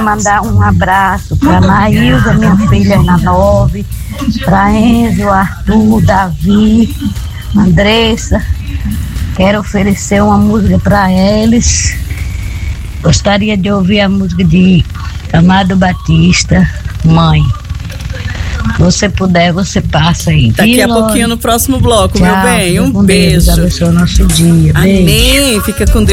quero mandar um abraço para Maílda, minha filha na 9, para Enzo, Arthur, Davi, Andressa. Quero oferecer uma música para eles. Gostaria de ouvir a música de Amado Batista, Mãe. Se você puder, você passa aí. Daqui a pouquinho no próximo bloco, tchau, meu bem. Um beijo. Deus abençoe o nosso dia. Amém. Beijo. Fica com Deus.